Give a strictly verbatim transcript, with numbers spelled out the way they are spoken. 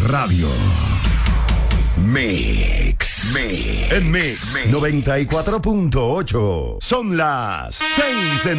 Radio. Mix. Mix. En Mix. Mix. noventa y cuatro punto ocho. Son las seis en